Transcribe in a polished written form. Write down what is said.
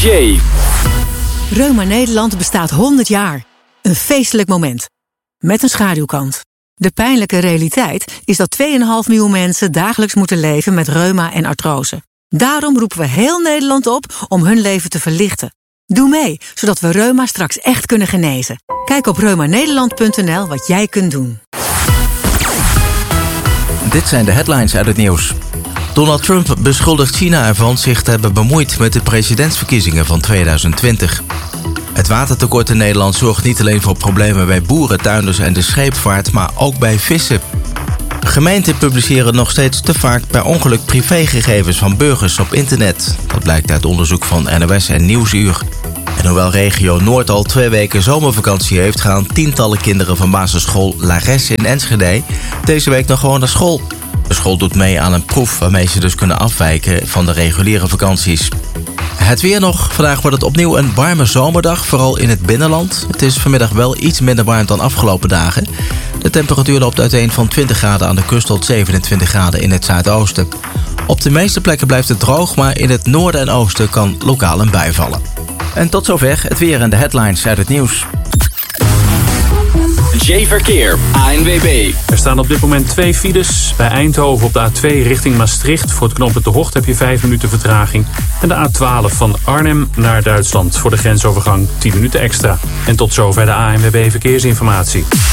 Jay. Reuma Nederland bestaat 100 jaar. Een feestelijk moment. Met een schaduwkant. De pijnlijke realiteit is dat 2,5 miljoen mensen dagelijks moeten leven met reuma en artrose. Daarom roepen we heel Nederland op om hun leven te verlichten. Doe mee, zodat we reuma straks echt kunnen genezen. Kijk op reumanederland.nl wat jij kunt doen. Dit zijn de headlines uit het nieuws. Donald Trump beschuldigt China ervan zich te hebben bemoeid met de presidentsverkiezingen van 2020. Het watertekort in Nederland zorgt niet alleen voor problemen bij boeren, tuinders en de scheepvaart, maar ook bij vissen. Gemeenten publiceren nog steeds te vaak per ongeluk privégegevens van burgers op internet. Dat blijkt uit onderzoek van NOS en Nieuwsuur. En hoewel regio Noord al 2 weken zomervakantie heeft, gaan tientallen kinderen van basisschool La Resse in Enschede deze week nog gewoon naar school. De school doet mee aan een proef waarmee ze dus kunnen afwijken van de reguliere vakanties. Het weer nog. Vandaag wordt het opnieuw een warme zomerdag, vooral in het binnenland. Het is vanmiddag wel iets minder warm dan afgelopen dagen. De temperatuur loopt uiteen van 20 graden aan de kust tot 27 graden in het zuidoosten. Op de meeste plekken blijft het droog, maar in het noorden en oosten kan lokaal een bui vallen. En tot zover het weer en de headlines uit het nieuws. Jay Verkeer, ANWB. Er staan op dit moment 2 files. Bij Eindhoven op de A2 richting Maastricht. Voor het knooppunt De Hocht heb je 5 minuten vertraging. En de A12 van Arnhem naar Duitsland. Voor de grensovergang 10 minuten extra. En tot zover de ANWB Verkeersinformatie.